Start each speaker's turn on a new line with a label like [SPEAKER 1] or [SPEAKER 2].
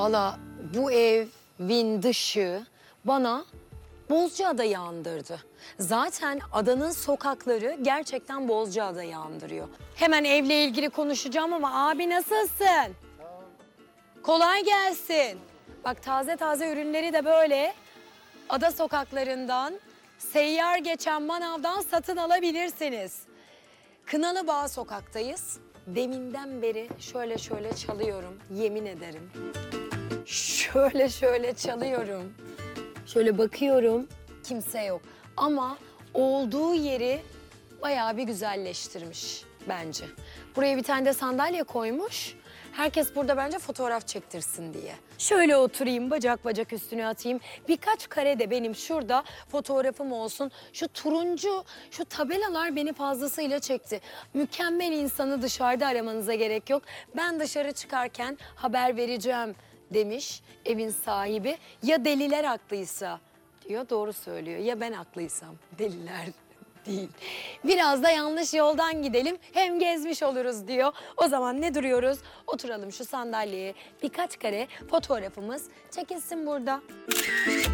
[SPEAKER 1] Valla bu evin dışı bana Bozcaada'yı andırdı. Zaten adanın sokakları gerçekten Bozcaada'yı andırıyor. Hemen evle ilgili konuşacağım ama abi nasılsın? Kolay gelsin. Bak taze taze ürünleri de böyle ada sokaklarından, seyyar geçen manavdan satın alabilirsiniz. Kınalıbağ sokaktayız. Deminden beri şöyle şöyle çalıyorum, yemin ederim. Şöyle şöyle çalıyorum. Şöyle bakıyorum, kimse yok. Ama olduğu yeri bayağı bir güzelleştirmiş bence. Buraya bir tane de sandalye koymuş. Herkes burada bence fotoğraf çektirsin diye. Şöyle oturayım, bacak bacak üstüne atayım. Birkaç kare de benim şurada fotoğrafım olsun. Şu turuncu, şu tabelalar beni fazlasıyla çekti. Mükemmel insanı dışarıda aramanıza gerek yok. Ben dışarı çıkarken haber vereceğim demiş evin sahibi. Ya deliler haklıysa diyor, doğru söylüyor. Ya ben haklıysam, deliler değil. Biraz da yanlış yoldan gidelim, hem gezmiş oluruz diyor. O zaman ne duruyoruz? Oturalım şu sandalyeye. Birkaç kare fotoğrafımız çekilsin burada.